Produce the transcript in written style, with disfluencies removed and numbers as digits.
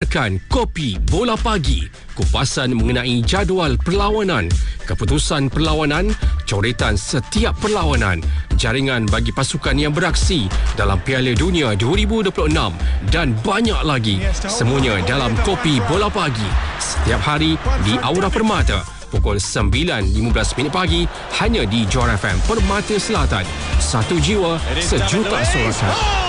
Dengarkan Kopi Bola Pagi, kupasan mengenai jadual perlawanan, keputusan perlawanan, coretan setiap perlawanan, jaringan bagi pasukan yang beraksi dalam Piala Dunia 2026 dan banyak lagi. Semuanya dalam Kopi Bola Pagi setiap hari di Aura Permata pukul 9.15 pagi hanya di Johor FM Permata Selatan. Satu jiwa, sejuta sorotan.